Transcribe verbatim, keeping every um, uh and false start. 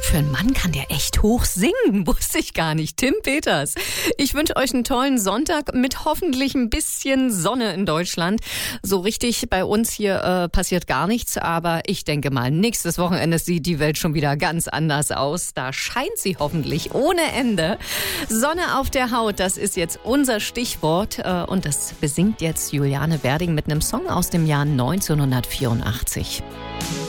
Für einen Mann kann der echt hoch singen, wusste ich gar nicht. Tim Peters. Ich wünsche euch einen tollen Sonntag mit hoffentlich ein bisschen Sonne in Deutschland. So richtig bei uns hier äh, passiert gar nichts, aber ich denke mal, nächstes Wochenende sieht die Welt schon wieder ganz anders aus. Da scheint sie hoffentlich ohne Ende. Sonne auf der Haut, das ist jetzt unser Stichwort äh, und das besingt jetzt Juliane Berding mit einem Song aus dem Jahr neunzehnhundertvierundachtzig.